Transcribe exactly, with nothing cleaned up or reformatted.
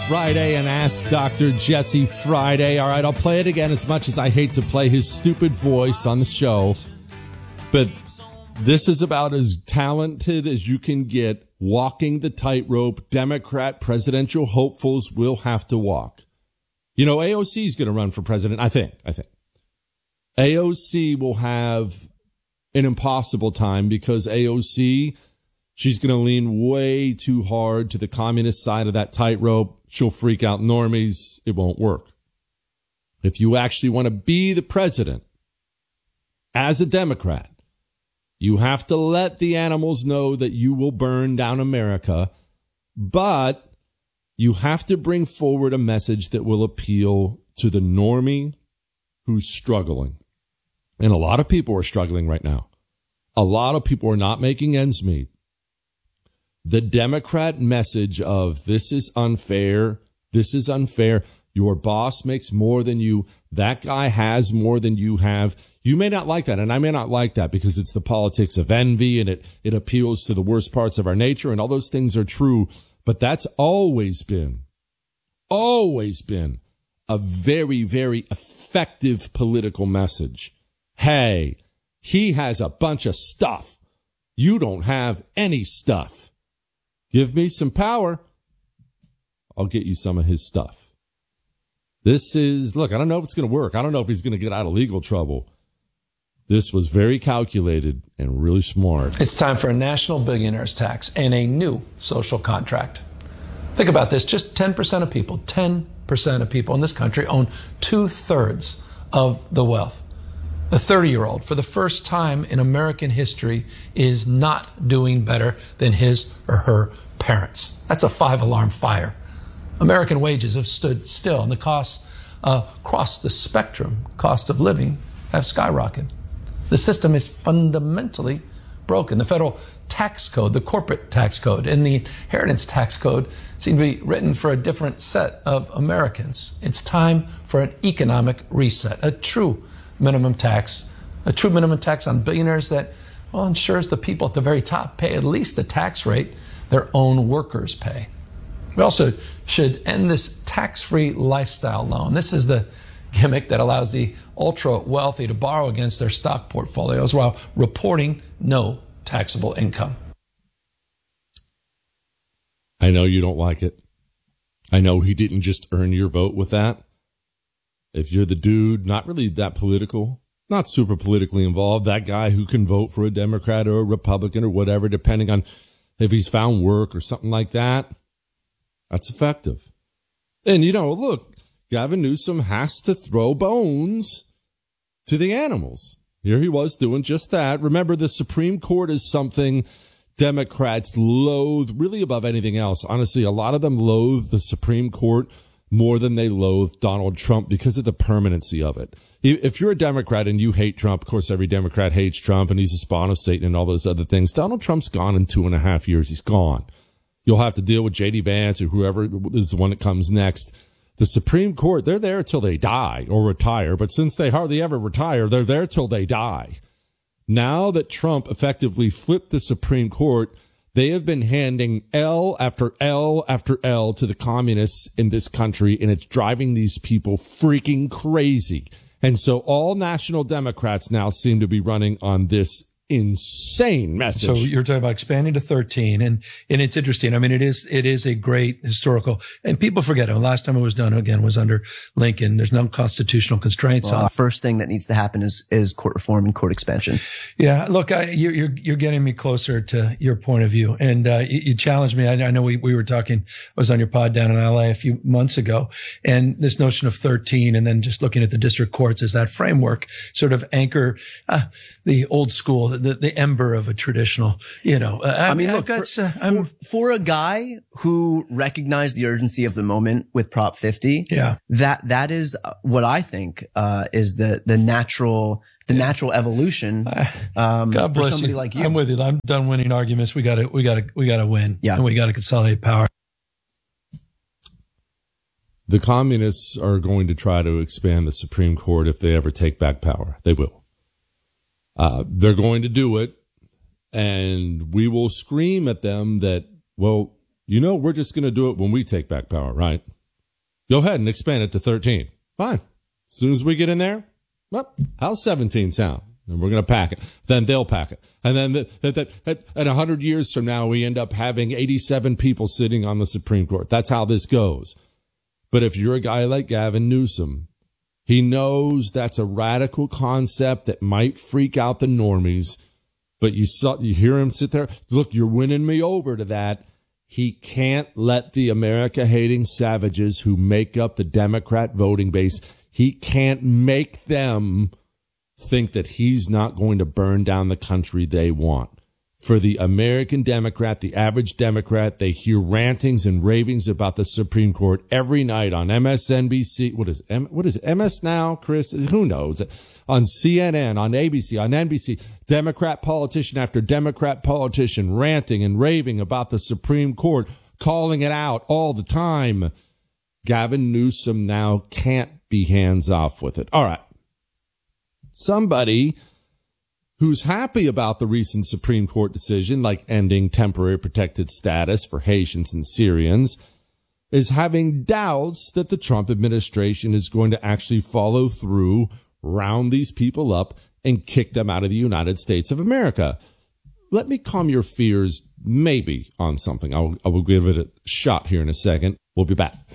Friday and Ask Doctor Jesse Friday. All right, I'll play it again, as much as I hate to play his stupid voice on the show. But this is about as talented as you can get walking the tightrope Democrat presidential hopefuls will have to walk. You know, A O C is going to run for president, I think. I think. A O C will have an impossible time because A O C, she's going to lean way too hard to the communist side of that tightrope. She'll freak out normies. It won't work. If you actually want to be the president as a Democrat, you have to let the animals know that you will burn down America, but you have to bring forward a message that will appeal to the normie who's struggling. And a lot of people are struggling right now. A lot of people are not making ends meet. The Democrat message of this is unfair, this is unfair, your boss makes more than you, that guy has more than you have. You may not like that, and I may not like that because it's the politics of envy and it, it appeals to the worst parts of our nature, and all those things are true. But that's always been, always been a very, very effective political message. Hey, he has a bunch of stuff. You don't have any stuff. Give me some power. I'll get you some of his stuff. This is, look, I don't know if it's going to work. I don't know if he's going to get out of legal trouble. This was very calculated and really smart. It's time for a national billionaires tax and a new social contract. Think about this. Just ten percent of people, ten percent of people in this country own two-thirds of the wealth. A thirty-year-old, for the first time in American history, is not doing better than his or her parents. That's a five-alarm fire. American wages have stood still, and the costs uh, across the spectrum, cost of living, have skyrocketed. The system is fundamentally broken. The federal tax code, the corporate tax code, and the inheritance tax code seem to be written for a different set of Americans. It's time for an economic reset, a true minimum tax, a true minimum tax on billionaires that, well, ensures the people at the very top pay at least the tax rate their own workers pay. We also should end this tax-free lifestyle loan. This is the gimmick that allows the ultra-wealthy to borrow against their stock portfolios while reporting no taxable income. I know you don't like it. I know he didn't just earn your vote with that. If you're the dude, not really that political, not super politically involved, that guy who can vote for a Democrat or a Republican or whatever, depending on if he's found work or something like that, that's effective. And, you know, look, Gavin Newsom has to throw bones to the animals. Here he was doing just that. Remember, the Supreme Court is something Democrats loathe really above anything else. Honestly, a lot of them loathe the Supreme Court more than they loathe Donald Trump because of the permanency of it. If you're a Democrat and you hate Trump, of course, every Democrat hates Trump and he's a spawn of Satan and all those other things. Donald Trump's gone in two and a half years. He's gone. You'll have to deal with J D Vance or whoever is the one that comes next. The Supreme Court, they're there till they die or retire. But since they hardly ever retire, they're there till they die. Now that Trump effectively flipped the Supreme Court, they have been handing L after L after L to the communists in this country, and it's driving these people freaking crazy. And so all national Democrats now seem to be running on this insane message. So you're talking about expanding to thirteen, and and it's interesting. I mean, it is it is a great historical, and people forget it. The last time it was done again was under Lincoln. There's no constitutional constraints well, on. The first thing that needs to happen is is court reform and court expansion. Yeah, look, I, you're you're you're getting me closer to your point of view, and uh, you, you challenged me. I, I know we we were talking. I was on your pod down in L A a few months ago, and this notion of thirteen, and then just looking at the district courts as that framework, sort of anchor uh, the old school. The, the ember of a traditional, you know, uh, I, I mean, I've look, got, for, uh, for, for a guy who recognized the urgency of the moment with Prop fifty, yeah, that, that is what I think, uh, is the, the natural, the yeah. natural evolution, um, God bless for somebody you. like you. I'm with you. I'm done winning arguments. We gotta, we gotta, we gotta win. Yeah. And we gotta consolidate power. The communists are going to try to expand the Supreme Court if they ever take back power. They will. Uh, they're going to do it, and we will scream at them that, well, you know, we're just going to do it when we take back power, right? Go ahead and expand it to thirteen. Fine. As soon as we get in there, well, how's seventeen sound? And we're going to pack it. Then they'll pack it. And then the, the, the, at one hundred years from now, we end up having eighty-seven people sitting on the Supreme Court. That's how this goes. But if you're a guy like Gavin Newsom, he knows that's a radical concept that might freak out the normies. But you saw, you hear him sit there. Look, you're winning me over to that. He can't let the America-hating savages who make up the Democrat voting base, he can't make them think that he's not going to burn down the country they want. For the American Democrat, the average Democrat, they hear rantings and ravings about the Supreme Court every night on M S N B C. What is M, what is it? M S Now, Chris? Who knows? On C N N, on A B C, on N B C, Democrat politician after Democrat politician ranting and raving about the Supreme Court, calling it out all the time. Gavin Newsom now can't be hands off with it. All right. Somebody who's happy about the recent Supreme Court decision, like ending temporary protected status for Haitians and Syrians, is having doubts that the Trump administration is going to actually follow through, round these people up, and kick them out of the United States of America. Let me calm your fears maybe on something. I'll, I will give it a shot here in a second. We'll be back.